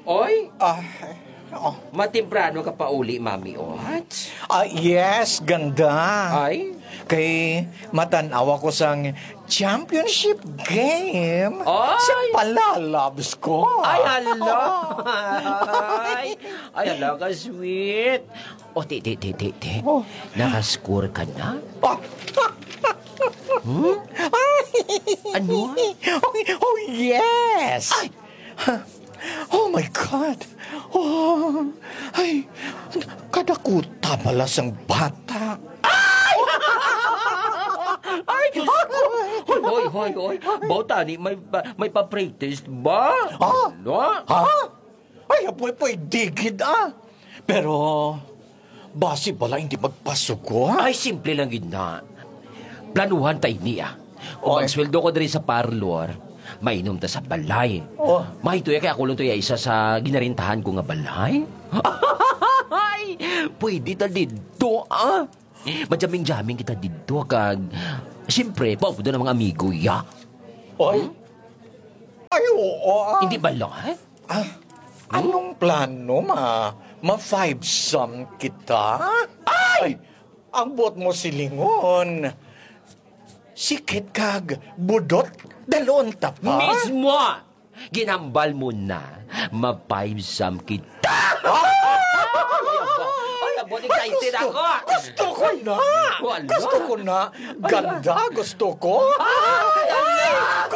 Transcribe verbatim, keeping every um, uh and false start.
Oy, Ah, oh. matimprano ka pa uli, Mami Ot. Ah, yes, ganda. Ay? Kay matanaw ako sang championship game Ay! sa palalabs ko. Ay, hala! Ay, ay, hala ka, sweet. O, ti, ti, ti, ti, ti. Oh. Nakascore ka na? Ah, Hmm? Ano? oh, oh, yes. Ay! Oh my God. Oh, ay, kadakuta pala sang bata. Ay, ako! Hoy, hoy, hoy. Bautani, may, pa- may pa-practice ba? Ah? Ano? Ha? Ay, apoy po'y digid ah. Pero, basi pala hindi magpasuko ha? Ay, simple lang yun na. Planuhan tayo niya. Kung Oy. magsweldo ko diri sa parlor, mainom ta sa balay. Oh. Mahito ya kaya kulong to ya isa sa ginarintahan ko nga balay. Ay, pwede ta dito, ah. Majaming-jaming kita dito kag siyempre, paupo ng mga amigo, ya. Ay, ay, oo ah. Hindi balay? Ah, anong plano ma? Ma-five-some kita? Ay! Ang buot mo silingon. Sikit kag budot dalon ta pa. Mismo! Ginambal mo na. Ma-five-some kita. Ay, abot excited ako. Gusto ko na. Wala. Gusto ko na. Ganda, gusto ko. Ay, ala!